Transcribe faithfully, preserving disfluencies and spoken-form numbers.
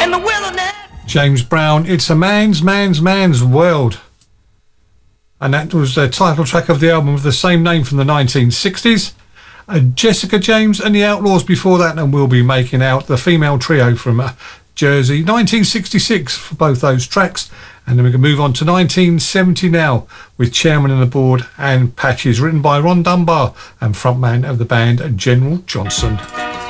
in the wilderness. James Brown, It's a Man's, Man's, Man's World. And that was the title track of the album of the same name from the nineteen sixties. Uh, Jessica James and the Outlaws before that, and we'll be making out the female trio from uh, Jersey, nineteen sixty-six for both those tracks. And then we can move on to nineteen seventy now with Chairman of the Board and Patches, written by Ron Dunbar and frontman of the band General Johnson.